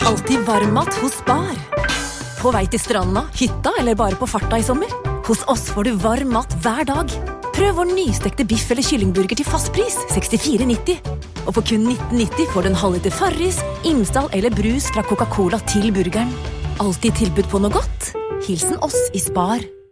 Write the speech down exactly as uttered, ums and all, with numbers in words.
Alltid varmmat hos Spar. På vei til stranda, hytta eller bare på farta i sommer? Hos oss får du varm mat hver dag. Prøv vår nystekte biff eller kyllingburger til fastpris, sekstifire nitti. Og for kun nitten nitti får du en halvliter Farris, Imsdal eller brus fra Coca-Cola til burgeren. Alltid tilbud på noe godt. Hilsen oss i Spar.